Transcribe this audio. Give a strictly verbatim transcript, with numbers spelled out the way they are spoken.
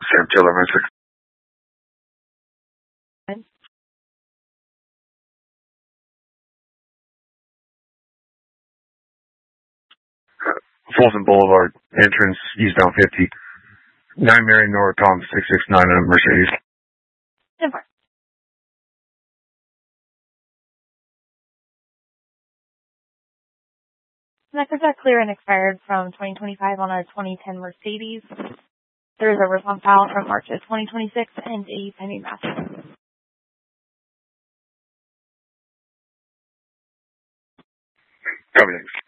Sam Taylor, Mystic. Fulton Boulevard, entrance, eastbound fifty. nine Marion North, Tom six six nine on Mercedes. Denver. Records are clear and expired from twenty twenty-five on a twenty ten Mercedes. There is a response file from March of twenty twenty-six and a pending master. Copy.